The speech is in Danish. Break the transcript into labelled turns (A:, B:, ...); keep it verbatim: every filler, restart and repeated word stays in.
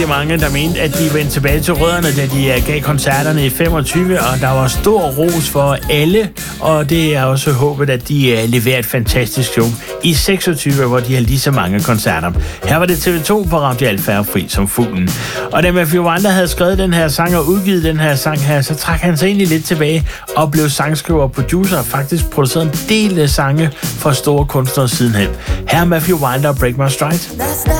A: rigtig mange, der mente, at de vendte tilbage til rødderne, da de gav koncerterne i femogtyve, og der var stor ros for alle, og det er også håbet, at de leverer et fantastisk show i seksogtyve, hvor de har lige så mange koncerter. Her var det T V to på Radio Alfa og Fri som fuglen. Og da Matthew Wonder havde skrevet den her sang og udgivet den her sang her, så trak han sig egentlig lidt tilbage og blev sangskriver og producer og faktisk produceret en del af sange for store kunstnere sidenhen. Her er Matthew Wonder og Break My Stride.